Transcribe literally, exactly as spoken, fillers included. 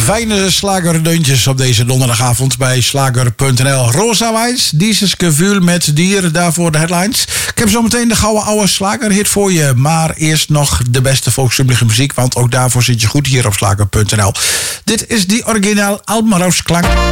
Fijne slagerdeuntjes op deze donderdagavond bij slager punt n l. Rosa Wijs, Dieses Gefühl met dieren, daarvoor de headlines. Ik heb zometeen de gouden oude slagerhit voor je. Maar eerst nog de beste volkszummige muziek, want ook daarvoor zit je goed hier op slager punt n l. Dit is die originaal Almarovs klank.